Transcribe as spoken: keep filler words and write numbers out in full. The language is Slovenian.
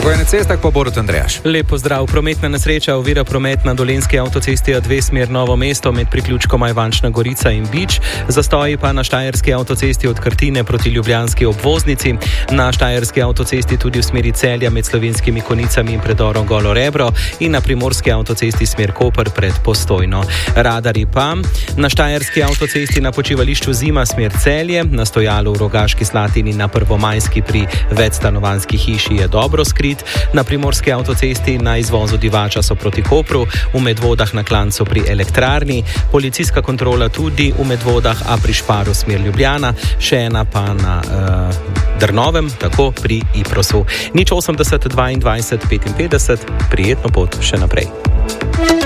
Tako je na cestah pa Borut Andrejaš. Lep pozdrav. Prometna nesreča ovira promet na Dolenjski avtocesti A dve smer Novo mesto med priključkoma Ivančna Gorica in Bič. Zastoji pa na Štajerski avtocesti od Krtine proti ljubljanski obvoznici. Na Štajerski avtocesti tudi v smeri Celja med Slovenskimi Konicami in predorom Golo Rebro in na Primorski avtocesti smer Koper pred Postojno. Radarji pa na Štajerski avtocesti na počivališču Zima smer Celje, na stojalu v Rogaški Slatini na Prvomajski pri večstanovanjski hiši je dobro skrit. Na Primorski avtocesti na izvozu Divača so proti Kopru, v Medvodah na Klancu pri Elektrarni, policijska kontrola tudi v Medvodah, a pri Šparu smer Ljubljana, še ena pa na uh, Drnovem, tako pri Iprosu. Nič osemdeset dvaindvajset petinpetdeset, prijetno pot še naprej.